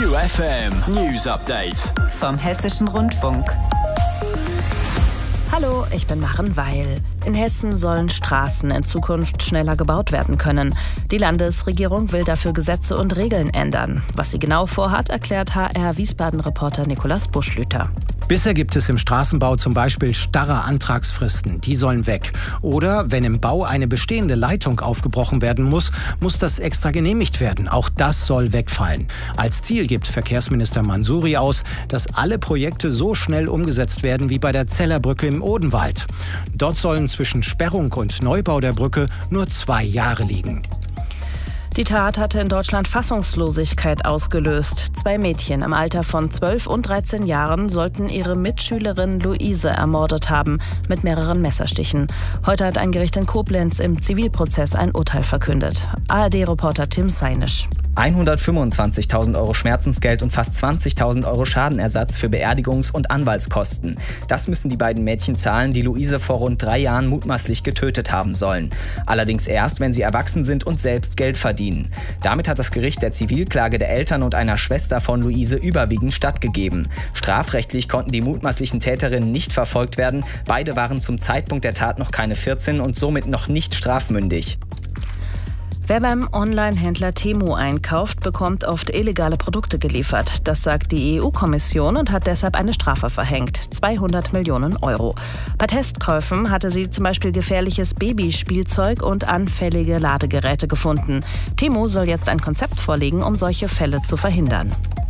UFM News Update vom Hessischen Rundfunk. Hallo, ich bin Maren Weil. In Hessen sollen Straßen in Zukunft schneller gebaut werden können. Die Landesregierung will dafür Gesetze und Regeln ändern. Was sie genau vorhat, erklärt HR-Wiesbaden-Reporter Nikolaus Buschlüter. Bisher gibt es im Straßenbau zum Beispiel starre Antragsfristen. Die sollen weg. Oder wenn im Bau eine bestehende Leitung aufgebrochen werden muss, muss das extra genehmigt werden. Auch das soll wegfallen. Als Ziel gibt Verkehrsminister Mansouri aus, dass alle Projekte so schnell umgesetzt werden wie bei der Zellerbrücke im Odenwald. Dort sollen zwischen Sperrung und Neubau der Brücke nur 2 Jahre liegen. Die Tat hatte in Deutschland Fassungslosigkeit ausgelöst. 2 Mädchen im Alter von 12 und 13 Jahren sollten ihre Mitschülerin Luise ermordet haben, mit mehreren Messerstichen. Heute hat ein Gericht in Koblenz im Zivilprozess ein Urteil verkündet. ARD-Reporter Tim Seinisch. 125.000 Euro Schmerzensgeld und fast 20.000 Euro Schadenersatz für Beerdigungs- und Anwaltskosten. Das müssen die beiden Mädchen zahlen, die Luise vor rund 3 Jahren mutmaßlich getötet haben sollen. Allerdings erst, wenn sie erwachsen sind und selbst Geld verdienen. Damit hat das Gericht der Zivilklage der Eltern und einer Schwester von Luise überwiegend stattgegeben. Strafrechtlich konnten die mutmaßlichen Täterinnen nicht verfolgt werden. Beide waren zum Zeitpunkt der Tat noch keine 14 und somit noch nicht strafmündig. Wer beim Online-Händler Temu einkauft, bekommt oft illegale Produkte geliefert. Das sagt die EU-Kommission und hat deshalb eine Strafe verhängt. 200 Millionen Euro. Bei Testkäufen hatte sie zum Beispiel gefährliches Babyspielzeug und anfällige Ladegeräte gefunden. Temu soll jetzt ein Konzept vorlegen, um solche Fälle zu verhindern.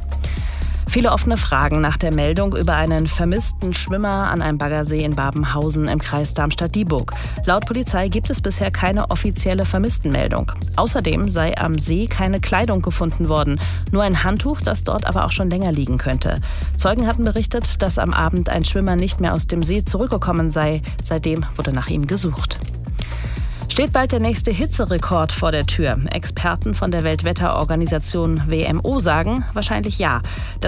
Viele offene Fragen nach der Meldung über einen vermissten Schwimmer an einem Baggersee in Babenhausen im Kreis Darmstadt-Dieburg. Laut Polizei gibt es bisher keine offizielle Vermisstenmeldung. Außerdem sei am See keine Kleidung gefunden worden, nur ein Handtuch, das dort aber auch schon länger liegen könnte. Zeugen hatten berichtet, dass am Abend ein Schwimmer nicht mehr aus dem See zurückgekommen sei. Seitdem wurde nach ihm gesucht. Steht bald der nächste Hitzerekord vor der Tür? Experten von der Weltwetterorganisation WMO sagen, wahrscheinlich ja.